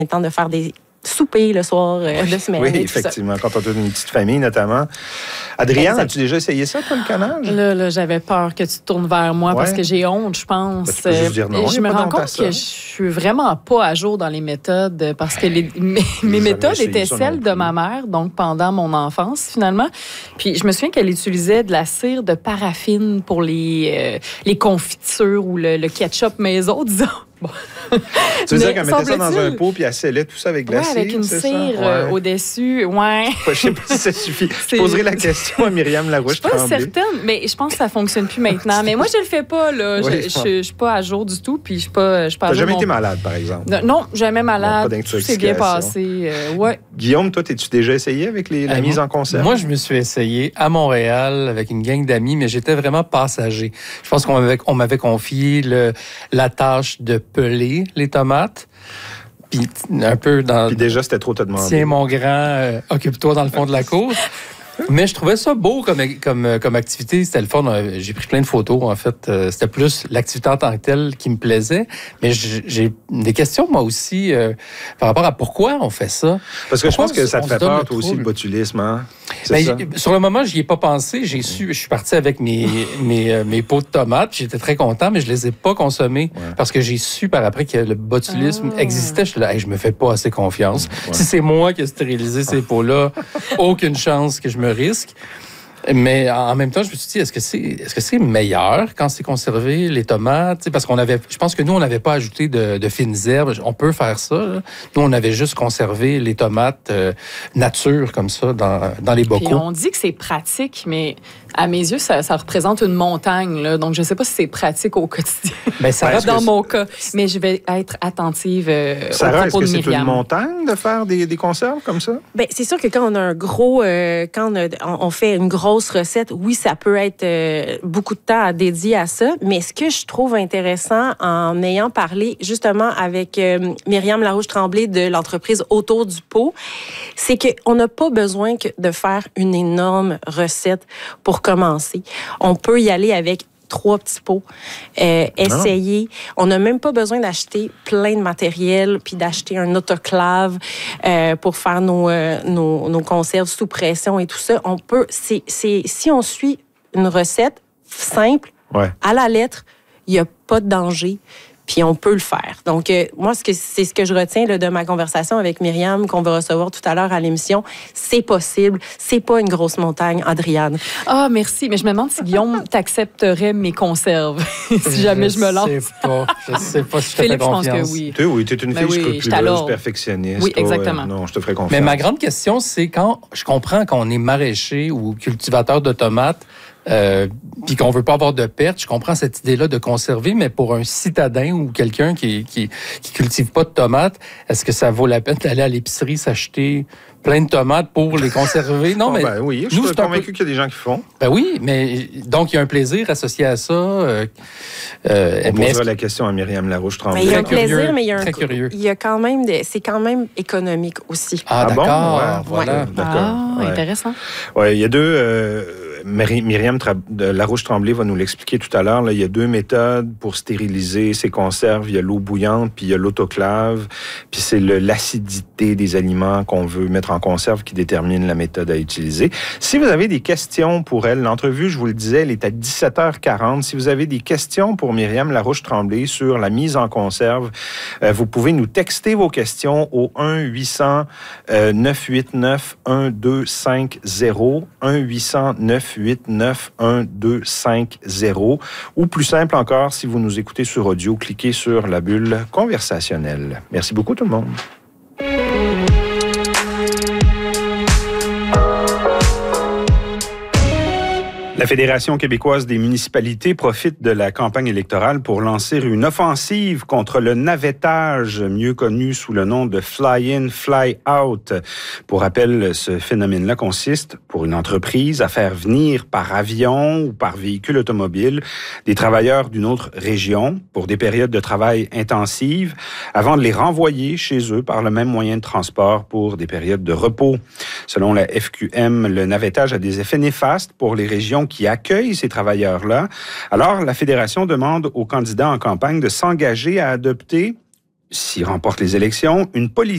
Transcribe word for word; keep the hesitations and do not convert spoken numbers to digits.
le temps de faire des souper le soir euh, de semaine. Oui, effectivement, quand on a une petite famille notamment. Adrienne, as-tu déjà essayé ça, toi, le canage? Là, là j'avais peur que tu te tournes vers moi ouais. parce que j'ai honte, je pense. Ben, tu peux juste dire non, je me rends compte que je suis vraiment pas à jour dans les méthodes parce que les, mes, mes méthodes étaient celles de ma mère, donc pendant mon enfance, finalement. Puis je me souviens qu'elle utilisait de la cire de paraffine pour les, euh, les confitures ou le, le ketchup maison, disons. Bon. Tu veux dire qu'elle mettait ça dans un pot puis elle scellait tout ça avec de la ouais, cire? avec une cire euh, ouais. au-dessus. Ouais. Je sais pas si ça suffit. Je poserai la question à Myriam Larouche-Tremblay. Je suis pas certaine, mais je pense que ça fonctionne plus maintenant. Mais moi, je le fais pas. Là. Oui, je, je, je suis pas à jour du tout. Puis je suis pas, je suis pas T'as à jour jamais non... été malade, par exemple? Non, jamais malade. Bon, tout s'est bien passé. Euh, ouais. Guillaume, toi, t'es-tu déjà essayé avec les, la euh, mise en conserve? Moi, je me suis essayé à Montréal avec une gang d'amis, mais j'étais vraiment passager. Je pense qu'on m'avait, on m'avait confié le, la tâche de peler les tomates. Puis un peu dans... Puis déjà, c'était trop te demander. Tiens, mon grand, euh, occupe-toi dans le fond de la cour. Mais je trouvais ça beau comme, comme, comme activité. C'était le fun. J'ai pris plein de photos, en fait. C'était plus l'activité en tant que telle qui me plaisait. Mais j'ai des questions, moi aussi, euh, par rapport à pourquoi on fait ça. Parce que pourquoi je pense que ça te fait peur, toi aussi, le botulisme. Hein? Ben, ça? Sur le moment, je n'y ai pas pensé. J'ai su, je suis parti avec mes, mes, mes pots de tomates. J'étais très content, mais je ne les ai pas consommés ouais. parce que j'ai su par après que le botulisme ah. existait. Je suis là, hey, je me fais pas assez confiance. Ouais. Si c'est moi qui ai stérilisé ces pots-là, aucune chance que je me risque. Mais en même temps, je me suis dit, est-ce que c'est, est-ce que c'est meilleur quand c'est conservé, les tomates? Parce qu'on avait, je pense que nous, on n'avait pas ajouté de, de fines herbes. On peut faire ça. Là. Nous, on avait juste conservé les tomates euh, nature, comme ça, dans, dans les bocaux. Puis on dit que c'est pratique, mais à mes yeux, ça, ça représente une montagne. Là. Donc, je ne sais pas si c'est pratique au quotidien. Ben, ça reste dans mon cas. Mais je vais être attentive euh, Sarah, au propos de Myriam. est-ce que c'est une montagne de faire des, des conserves comme ça? Bien, c'est sûr que quand on a un gros... Euh, quand on, a, on fait une grosse recette, oui, ça peut être euh, beaucoup de temps à dédier à ça. Mais ce que je trouve intéressant en ayant parlé justement avec euh, Myriam Larouche-Tremblay de l'entreprise Autour du pot, c'est qu'on n'a pas besoin que de faire une énorme recette pour commencer. On peut y aller avec trois petits pots, euh, essayer. On n'a même pas besoin d'acheter plein de matériel puis d'acheter un autoclave euh, pour faire nos, euh, nos, nos conserves sous pression et tout ça. On peut, c'est, c'est, si on suit une recette simple, ouais. à la lettre, il n'y a pas de danger. Puis on peut le faire. Donc, euh, moi, ce que, c'est ce que je retiens là, de ma conversation avec Myriam, qu'on va recevoir tout à l'heure à l'émission. C'est possible. C'est pas une grosse montagne, Adrienne. Ah, merci. Mais je me demande si Guillaume t'accepterait mes conserves, si jamais je, je me lance. Je sais pas. Je sais pas si je te Philippe, fais confiance. je pense que oui. Tu oui, tu es une fille oui, scrupuleuse, perfectionniste. Oui, exactement. Ouais, non, je te ferai confiance. Mais ma grande question, c'est quand je comprends qu'on est maraîcher ou cultivateur de tomates, Euh, puis qu'on veut pas avoir de pertes, je comprends cette idée-là de conserver, mais pour un citadin ou quelqu'un qui, qui, qui cultive pas de tomates, est-ce que ça vaut la peine d'aller à l'épicerie s'acheter plein de tomates pour les conserver? Non, oh, mais... Ben oui, je nous, suis convaincu peu... qu'il y a des gens qui font. Ben oui, mais donc il y a un plaisir associé à ça. Euh, euh, On posera la question à Myriam Larouche-Tremblay. Il y a un plaisir, curieux, mais il y a un... Très curieux. Il y a quand même... De... C'est quand même économique aussi. Ah, d'accord. Ah bon? Ouais, voilà. Ouais. D'accord. Ah, ouais. intéressant. Oui, il y a deux... Euh... Myriam Larouche-Tremblay va nous l'expliquer tout à l'heure. Là, il y a deux méthodes pour stériliser ces conserves. Il y a l'eau bouillante, puis il y a l'autoclave. Puis c'est le, l'acidité des aliments qu'on veut mettre en conserve qui détermine la méthode à utiliser. Si vous avez des questions pour elle, l'entrevue, je vous le disais, elle est à dix-sept heures quarante. Si vous avez des questions pour Myriam Larouche-Tremblay sur la mise en conserve, euh, vous pouvez nous texter vos questions au un huit cents neuf huit neuf un deux cinq zéro, un huit cents neuf huit neuf un deux cinq zéro, ou plus simple encore, si vous nous écoutez sur audio, cliquez sur la bulle conversationnelle. Merci beaucoup tout le monde. La Fédération québécoise des municipalités profite de la campagne électorale pour lancer une offensive contre le navettage, mieux connu sous le nom de fly-in, fly-out. Pour rappel, ce phénomène-là consiste, pour une entreprise, à faire venir par avion ou par véhicule automobile des travailleurs d'une autre région pour des périodes de travail intensives avant de les renvoyer chez eux par le même moyen de transport pour des périodes de repos. Selon la F Q M, le navettage a des effets néfastes pour les régions qui accueillent ces travailleurs-là. Alors, la Fédération demande aux candidats en campagne de s'engager à adopter, s'ils remportent les élections, une politique